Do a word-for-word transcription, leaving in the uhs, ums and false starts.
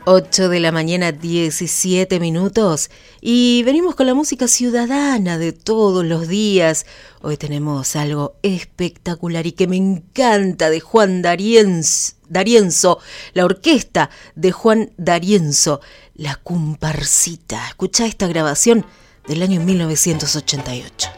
ocho de la mañana, diecisiete minutos, y venimos con la música ciudadana de todos los días. Hoy tenemos algo espectacular y que me encanta, de Juan D'Arienzo, D'Arienzo, la orquesta de Juan D'Arienzo, La Comparsita. Escuchá esta grabación del año mil novecientos ochenta y ocho.